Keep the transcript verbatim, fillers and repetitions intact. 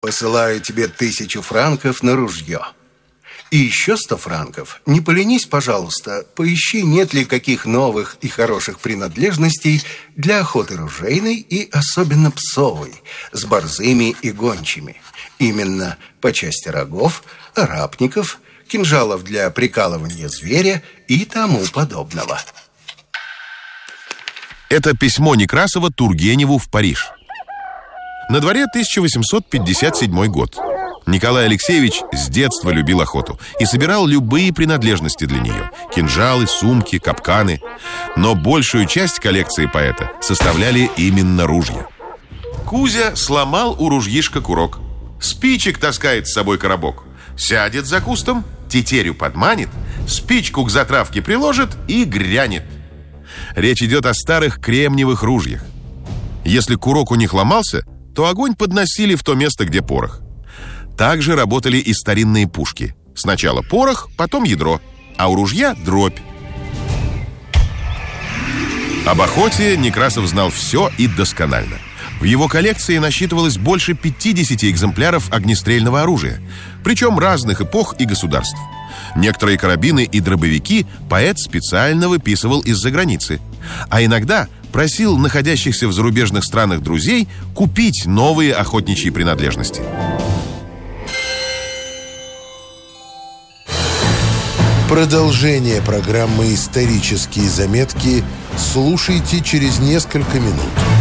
посылаю тебе тысячу франков на ружье. И еще сто франков. Не поленись, пожалуйста, поищи, нет ли каких новых и хороших принадлежностей для охоты ружейной и особенно псовой, с борзыми и гончими. Именно по части рогов, арапников, кинжалов для прикалывания зверя и тому подобного. Это письмо Некрасова Тургеневу в Париж. На дворе тысяча восемьсот пятьдесят седьмой год. Николай Алексеевич с детства любил охоту и собирал любые принадлежности для нее: кинжалы, сумки, капканы. Но большую часть коллекции поэта составляли именно ружья. Кузя сломал у ружьишка курок, спичек таскает с собой коробок, сядет за кустом, тетерю подманит, спичку к затравке приложит и грянет. Речь идет о старых кремниевых ружьях. Если курок у них ломался, то огонь подносили в то место, где порох. Также работали и старинные пушки. Сначала порох, потом ядро, а у ружья дробь. Об охоте Некрасов знал все и досконально. В его коллекции насчитывалось больше пятидесяти экземпляров огнестрельного оружия, причем разных эпох и государств. Некоторые карабины и дробовики поэт специально выписывал из-за границы, а иногда просил находящихся в зарубежных странах друзей купить новые охотничьи принадлежности. Продолжение программы «Исторические заметки» слушайте через несколько минут.